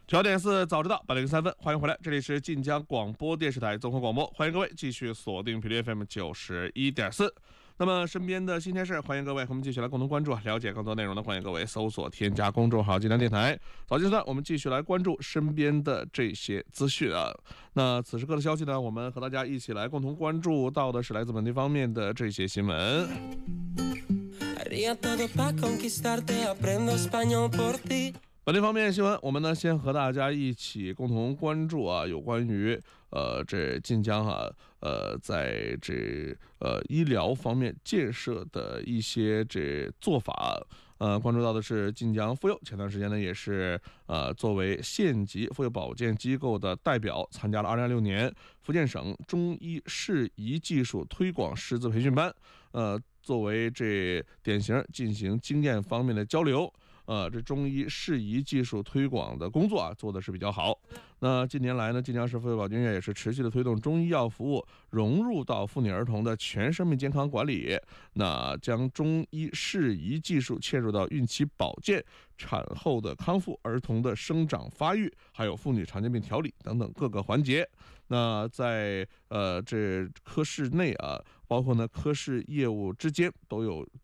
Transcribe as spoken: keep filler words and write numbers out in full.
九点四早知道，八点零三分，欢迎回来，这里是晋江广播电视台综合广播，欢迎各位继续锁定频率 F M 九十一点四。那么身边的新鲜事，欢迎各位和我们继续来共同关注，了解更多内容的，欢迎各位搜索添加公众号晋江电台。早间段我们继续来关注身边的这些资讯啊。那此时刻的消息呢，我们和大家一起来共同关注到的是来自本地方面的这些新闻。本地方面新闻，我们呢先和大家一起共同关注啊，有关于呃这晋江啊呃在这呃医疗方面建设的一些这做法。呃，关注到的是晋江妇幼，前段时间呢也是呃作为县级妇幼保健机构的代表，参加了二零二六年福建省中医适宜技术推广师资培训班，呃，作为这典型进行经验方面的交流。呃，这中医适宜技术推广的工作啊，做的是比较好。那近年来呢，晋江市妇幼保健院也是持续的推动中医药服务融入到妇女儿童的全生命健康管理，那将中医适宜技术嵌入到孕期保健、产后的康复、儿童的生长发育，还有妇女常见病调理等等各个环节。那在呃这科室内啊，包括呢科室业务之间都有